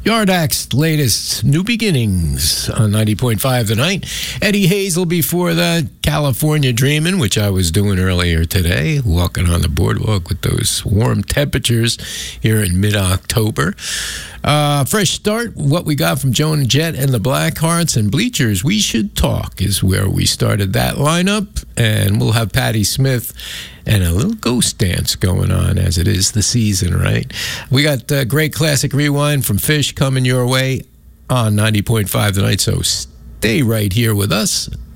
Yardac's latest New Beginnings on 90.5 tonight. Eddie Hazel before that, California Dreamin', which I was doing earlier today, walking on the boardwalk with those warm temperatures here in mid-October. Fresh Start, what we got from Joan Jett and the Blackhearts, and Bleachers, We Should Talk is where we started that lineup, and we'll have Patti Smith and a little ghost dance going on as it is the season, right? We got great classic rewind from Fish coming your way on 90.5 tonight, so stay right here with us